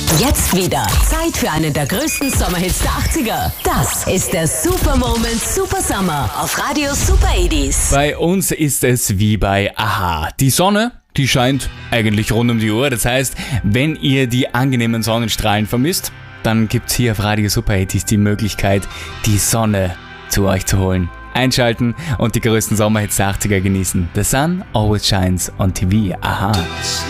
Jetzt wieder Zeit für einen der größten Sommerhits der 80er. Das ist der Super Moment Super Summer auf Radio Super 80s. Bei uns ist es wie bei Aha. Die Sonne, die scheint eigentlich rund um die Uhr. Das heißt, wenn ihr die angenehmen Sonnenstrahlen vermisst, dann gibt's hier auf Radio Super 80s die Möglichkeit, die Sonne zu euch zu holen. Einschalten und die größten Sommerhits der 80er genießen. The sun always shines on TV. Aha.